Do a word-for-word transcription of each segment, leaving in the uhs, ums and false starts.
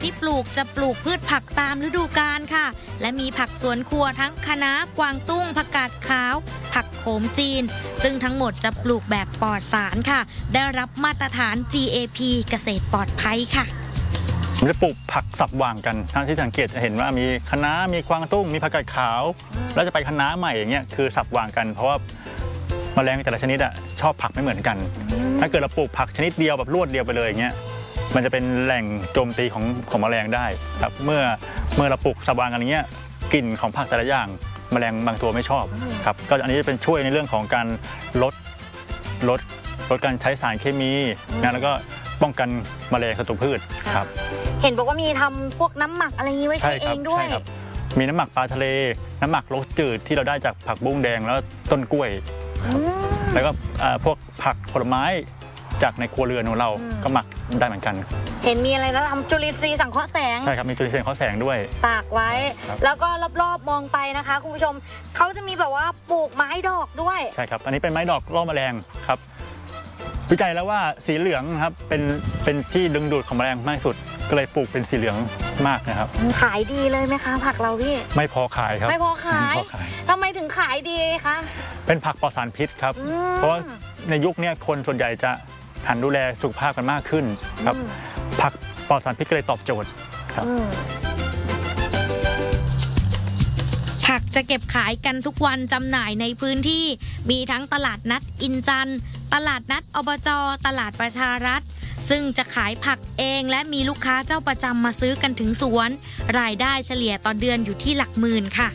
ที่ปลูกจะปลูกพืชผักตามฤดูกาลค่ะและมีผักสวนครัวทั้งคะน้ากวางตุ้งผักกาดขาวผักโขมจีนซึ่งทั้งหมดจะปลูกแบบปลอดสารค่ะได้รับมาตรฐาน จี เอ พี เกษตรปลอดภัยค่ะมันจะปลูกผักสับวางกันทั้งที่สังเกตจะเห็นว่ามีคะน้ามีกวางตุ้งมีผักกาดขาวแล้วจะไปคะน้าใหม่อย่างเงี้ยคือสับวางกันเพราะว่าแมลงแต่ละชนิดอ่ะชอบผักไม่เหมือนกันถ้าเกิดเราปลูกผักชนิดเดียวแบบรวดเดียวไปเลยอย่างเงี้ยมันจะเป็นแหล่งโจมตีของของแมลงได้ครับเมื่อเมื่อเราปลูกสับวางกันอย่างเงี้ยกลิ่นของผักแต่ละอย่างแมลงบางตัวไม่ชอบครับก็อันนี้จะเป็นช่วยในเรื่องของการลดลดลดการใช้สารเคมีนะแล้วก็ป้องกันแมลงศัตรูพืชครับเห็นบอกว่ามีทำพวกน้ำหมักอะไรนี้ไว้ใช้เองด้วยมีน้ำหมักปลาทะเลน้ำหมักรสจืดที่เราได้จากผักบุ้งแดงแล้วต้นกล้วยแล้วก็พวกผักผลไม้จากในครัวเรือนของเราก็หมักได้เหมือนกันเห็นมีอะไรแล้วทำจุลินทรีย์สังเคราะห์แสงใช่ครับมีจุลินทรีย์สังเคราะห์แสงด้วยตากไว้แล้วก็รอบๆมองไปนะคะคุณผู้ชมเขาจะมีแบบว่าปลูกไม้ดอกด้วยใช่ครับอันนี้เป็นไม้ดอกล่อแมลงครับวิจัยแล้วว่าสีเหลืองครับเป็นเป็นที่ดึงดูดของแมลงมากที่สุดก็เลยปลูกเป็นสีเหลืองมากนะครับขายดีเลยไหมคะผักเราพี่ไม่พอขายครับไม่พอขายทำไมถึงขายดีคะเป็นผักปลอดสารพิษครับเพราะว่าในยุคนี้คนส่วนใหญ่จะหันดูแลสุขภาพกันมากขึ้นครับผักปลอดสารพิษก็เลยตอบโจทย์ครับผักจะเก็บขายกันทุกวันจำหน่ายในพื้นที่มีทั้งตลาดนัดอินจันทร์ตลาดนัดอบจ.ตลาดประชารัฐซึ่งจะขายผักเองและมีลูกค้าเจ้าประจำมาซื้อกันถึงสวนรายได้เฉลี่ยต่อเดือนอยู่ที่หลักหมื่นค่ะ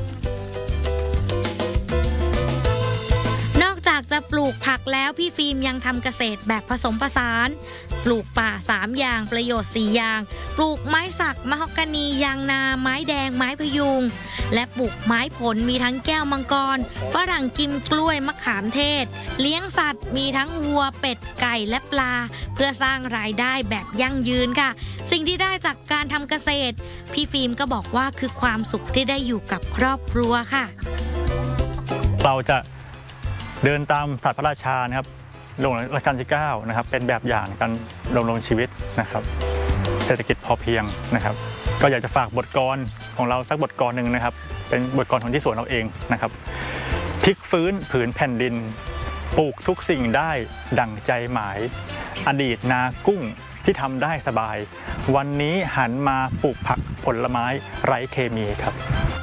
นอกจากจะปลูกผักแล้วพี่ฟิล์มยังทำเกษตรแบบผสมผสานปลูกป่าสามอย่างประโยชน์สี่อย่างปลูกไม้สักมะฮอกกานียางนาไม้แดงไม้พยุงและปลูกไม้ผลมีทั้งแก้วมังกรฝรั่งกิมกล้วยมะขามเทศเลี้ยงสัตว์มีทั้งวัวเป็ดไก่และปลาเพื่อสร้างรายได้แบบยั่งยืนค่ะสิ่งที่ได้จากการทำเกษตรพี่ฟิล์มก็บอกว่าคือความสุขที่ได้อยู่กับครอบครัวค่ะเราจะเดินตามศาสตร์พระราชานะครับหลวงรัชกาลที่เก้านะครับเป็นแบบอย่างการดำรงชีวิตนะครับเศรษฐกิจพอเพียงนะครับก็อยากจะฝากบทกลของเราสักบทกลหนึ่งนะครับเป็นบทกลของที่สวนเราเองนะครับพลิกฟื้นผืนแผ่นดินปลูกทุกสิ่งได้ดั่งใจหมายอดีตนากุ้งที่ทำได้สบายวันนี้หันมาปลูกผักผลไม้ไร้เคมีครับ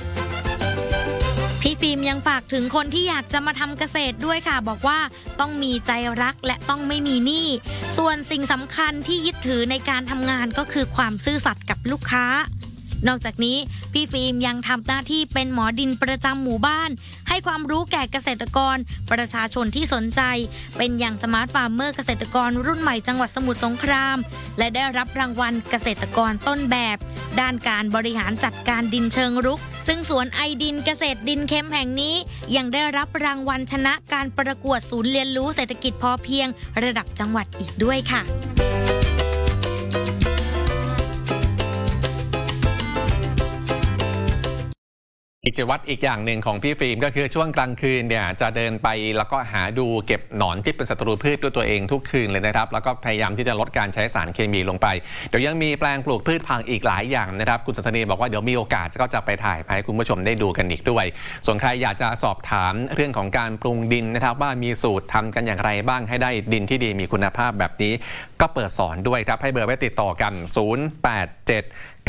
พี่ฟิล์มยังฝากถึงคนที่อยากจะมาทำเกษตรด้วยค่ะบอกว่าต้องมีใจรักและต้องไม่มีหนี้ส่วนสิ่งสำคัญที่ยึดถือในการทำงานก็คือความซื่อสัตย์กับลูกค้านอกจากนี้พี่ฟิล์มยังทำหน้าที่เป็นหมอดินประจำหมู่บ้านให้ความรู้แก่เกษตรกรประชาชนที่สนใจเป็นอย่างสมาร์ทฟาร์มเมอร์เกษตรกรรุ่นใหม่จังหวัดสมุทรสงครามและได้รับรางวัลเกษตรกรต้นแบบด้านการบริหารจัดการดินเชิงรุกซึ่งสวนไอดินเกษตรดินเค็มแห่งนี้ยังได้รับรางวัลชนะการประกวดศูนย์เรียนรู้เศรษฐกิจพอเพียงระดับจังหวัดอีกด้วยค่ะกิจวัตรอีกอย่างหนึ่งของพี่ฟิล์มก็คือช่วงกลางคืนเนี่ยจะเดินไปแล้วก็หาดูเก็บหนอนที่เป็นศัตรูพืชด้วยตัวเองทุกคืนเลยนะครับแล้วก็พยายามที่จะลดการใช้สารเคมีลงไปเดี๋ยวยังมีแปลงปลูกพืชพันธุ์อีกหลายอย่างนะครับคุณสันทนีบอกว่าเดี๋ยวมีโอกาสก็จะไปถ่ายให้คุณผู้ชมได้ดูกันอีกด้วยส่วนใครอยากจะสอบถามเรื่องของการปรุงดินนะครับว่ามีสูตรทำกันอย่างไรบ้างให้ได้ดินที่ดีมีคุณภาพแบบนี้ก็เปิดสอนด้วยครับให้เบอร์ไว้ติดต่อกันศูนย์ แปด เจ็ด